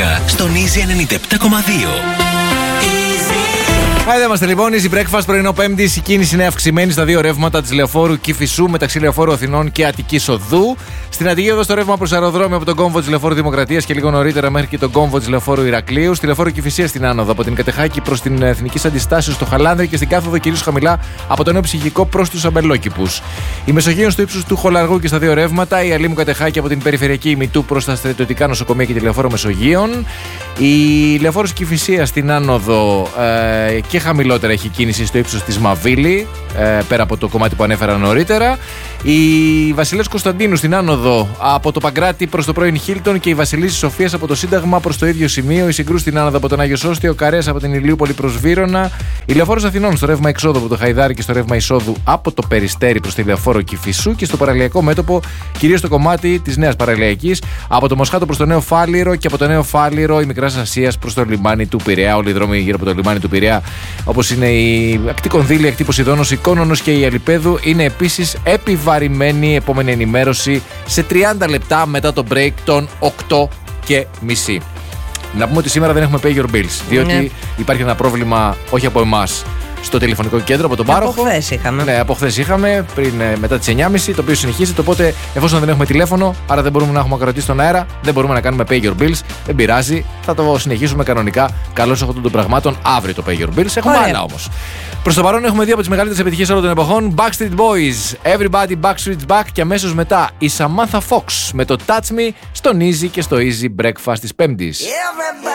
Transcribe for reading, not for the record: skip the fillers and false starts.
11 στον Easy 97,2. Εδώ είμαστε λοιπόν, Easy Breakfast, πρωινό Πέμπτης. Η κίνηση είναι αυξημένη στα δύο ρεύματα της λεωφόρου Κηφισού μεταξύ λεωφόρου Αθηνών και Αττικής Οδού. Στην Αττική Οδό στο ρεύμα προς αεροδρόμιο από τον κόμβο της λεωφόρου Δημοκρατίας και λίγο νωρίτερα μέχρι και τον κόμβο της λεωφόρου Ηρακλείου. Στη λεωφόρου Κηφισίας στην άνοδο από την Κατεχάκη προς την Εθνικής Αντιστάσεως στο Χαλάνδρη και στην κάθοδο κυρίως χαμηλά από το Νέο Ψυχικό προς τους Αμπελόκηπους. Η Μεσογείων στο ύψος του Χολαργού και στα δύο ρεύματα. Η Αλήμου Κατεχάκη από την περιφερειακή ημιτού προς τα στρατιωτικά νοσοκομεία και τη λεωφόρο Μεσογείων. Η λεωφόρος Κηφισίας στην άνοδο και χαμηλότερα έχει κίνηση στο ύψος της Μαβίλη, πέρα από το κομμάτι που ανέφερα νωρίτερα. Η Βασιλέως Κωνσταντίνου στην άνοδο από το Παγκράτη προς το πρώην Χίλτον και η Βασιλίσσης Σοφίας από το Σύνταγμα προς το ίδιο σημείο. Η Συγκρού στην άνοδο από τον Άγιο Σώστιο, Καρέας από την Ηλιούπολη προς Βύρωνα. Η λεωφόρος Αθηνών στο ρεύμα εξόδου από το Χαϊδάρι και στο ρεύμα εισόδου από το Περιστέρι προς τη λεωφόρο Κηφισού και στο παραλιακό μέτωπο, κυρίως το κομμάτι της Νέας Παραλιακής, από το Μοσχάτο προς το Νέο Φάληρο και από το Νέο Φάληρο η Μικράς Ασίας προς το λιμάνι του Πειραιά. Όλοι οι δρόμοι γύρω από το λιμάνι του Πειραιά, όπως είναι η ακτή Κονδύλη, ακτή Ποσειδώνος, η Κόνονος και η Αλιπέδου, είναι επίσης επιβαρημένη. Επόμενη ενημέρωση σε 30 λεπτά μετά το break των 8:30. Να πούμε ότι σήμερα δεν έχουμε pay your bills, διότι υπάρχει ένα πρόβλημα όχι από εμάς στο τηλεφωνικό κέντρο, από τον πάροχο. Από χθες είχαμε. Ναι, από χθες είχαμε, μετά τις 9.30, το οποίο συνεχίζεται. Οπότε, εφόσον δεν έχουμε τηλέφωνο, άρα δεν μπορούμε να έχουμε ακροατή στον αέρα, δεν μπορούμε να κάνουμε pay your bills. Δεν πειράζει, θα το συνεχίσουμε κανονικά. Καλώς αυτών των πραγμάτων αύριο το pay your bills. Έχουμε άλλα όμως. Προς το παρόν έχουμε δύο από τις μεγαλύτερες επιτυχίες όλων των εποχών. Backstreet Boys, Everybody Backstreet's Back και αμέσως μετά η Samantha Fox με το Touch Me στον Easy και στο Easy Breakfast της Πέμπτης.